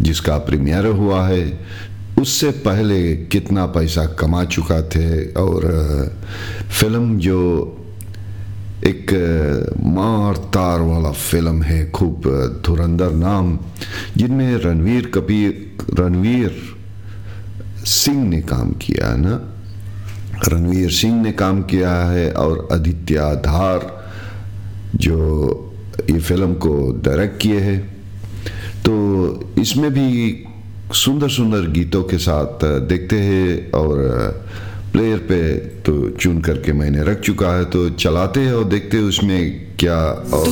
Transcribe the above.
जिसका प्रीमियर हुआ है, उससे पहले कितना पैसा कमा चुका थे, और फिल्म जो एक मार तार वाला फिल्म है, खूब धुरंधर नाम, जिनमें रणवीर सिंह ने काम किया ना, रणवीर सिंह ने काम किया है, और आदित्य धार जो ये फिल्म को डायरेक्ट किए हैं। तो इसमें भी सुंदर सुंदर गीतों के साथ देखते हैं, और प्लेयर पे तो चुन करके मैंने रख चुका है, तो चलाते हैं और देखते हैं उसमें क्या